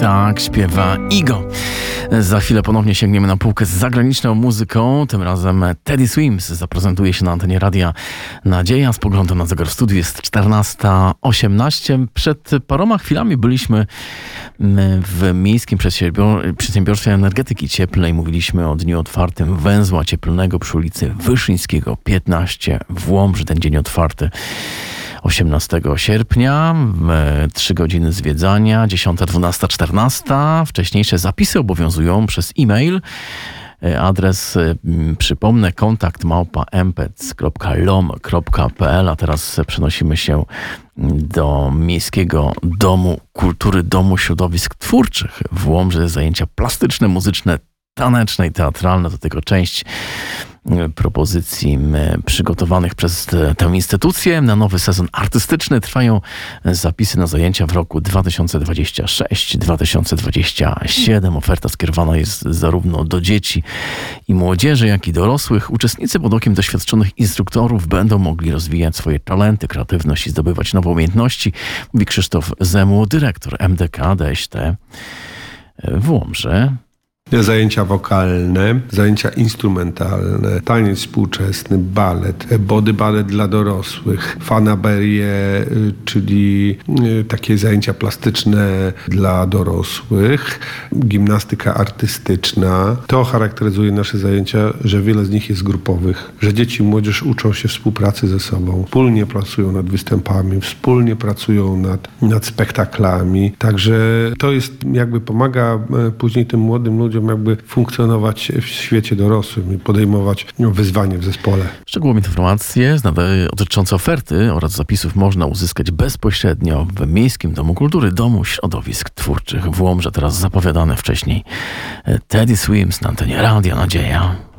Tak śpiewa Igo. Za chwilę ponownie sięgniemy na półkę z zagraniczną muzyką. Tym razem Teddy Swims zaprezentuje się na antenie Radia Nadzieja. Z poglądem na zegar w studiu jest 14:18. Przed paroma chwilami byliśmy w Miejskim Przedsiębiorstwie Energetyki Cieplnej. Mówiliśmy o dniu otwartym węzła cieplnego przy ulicy Wyszyńskiego 15 w Łomży. Ten dzień otwarty 18 sierpnia, 3 godziny zwiedzania, 10, 12, 14. Wcześniejsze zapisy obowiązują przez e-mail. Adres, przypomnę, kontakt@mpec.lom.pl. A teraz przenosimy się do Miejskiego Domu Kultury, Domu Środowisk Twórczych w Łomży. Zajęcia plastyczne, muzyczne, taneczne i teatralne to tylko część propozycji przygotowanych przez tę instytucję. Na nowy sezon artystyczny trwają zapisy na zajęcia w roku 2026-2027. Oferta skierowana jest zarówno do dzieci i młodzieży, jak i dorosłych. Uczestnicy pod okiem doświadczonych instruktorów będą mogli rozwijać swoje talenty, kreatywność i zdobywać nowe umiejętności, mówi Krzysztof Zemło, dyrektor MDK DŚT w Łomży. Zajęcia wokalne, zajęcia instrumentalne, taniec współczesny, balet, body ballet dla dorosłych, fanaberie, czyli takie zajęcia plastyczne dla dorosłych, gimnastyka artystyczna. To charakteryzuje nasze zajęcia, że wiele z nich jest grupowych, że dzieci i młodzież uczą się współpracy ze sobą, wspólnie pracują nad występami, wspólnie pracują nad spektaklami. Także to jest jakby pomaga później tym młodym ludziom jakby funkcjonować w świecie dorosłym i podejmować wyzwanie w zespole. Szczegółowe informacje dotyczące oferty oraz zapisów można uzyskać bezpośrednio w Miejskim Domu Kultury, Domu Środowisk Twórczych w Łomży. Teraz zapowiadane wcześniej Teddy Swims na antenie Radia Nadzieja.